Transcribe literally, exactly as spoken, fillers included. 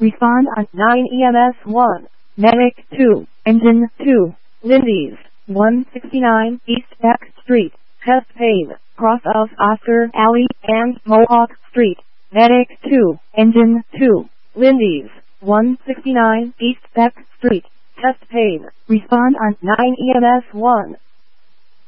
Respond on nine E M S one. Medic two. Engine two. Lindy's, one sixty-nine East Beck Street. Chest pain, cross of Oscar Alley and Mohawk Street. Medic two. Engine two. Lindy's, one sixty-nine East Beck Street. Chest pain. Respond on nine E M S one.